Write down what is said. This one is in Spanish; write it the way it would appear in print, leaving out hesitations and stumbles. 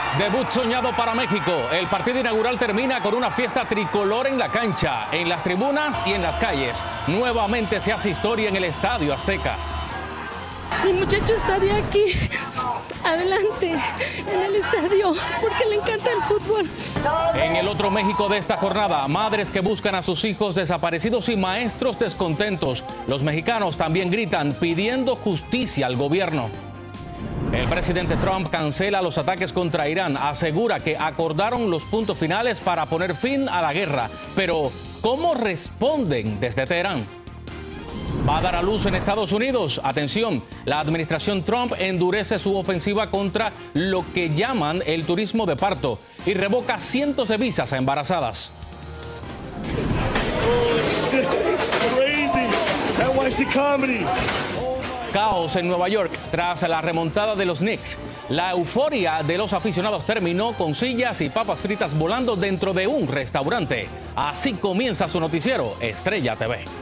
Debut soñado para México. El partido inaugural termina con una fiesta tricolor en la cancha, en las tribunas y en las calles. Nuevamente se hace historia en el Estadio Azteca. Mi muchacho estaría aquí, adelante, en el estadio, porque le encanta el fútbol. En el otro México de esta jornada, madres que buscan a sus hijos desaparecidos y maestros descontentos. Los mexicanos también gritan pidiendo justicia al gobierno. El presidente Trump cancela los ataques contra Irán, asegura que acordaron los puntos finales para poner fin a la guerra. Pero, ¿cómo responden desde Teherán? Va a dar a luz en Estados Unidos. Atención, la administración Trump endurece su ofensiva contra lo que llaman el turismo de parto y revoca cientos de visas a embarazadas. Caos en Nueva York tras la remontada de los Knicks. La euforia de los aficionados terminó con sillas y papas fritas volando dentro de un restaurante. Así comienza su noticiero Estrella TV.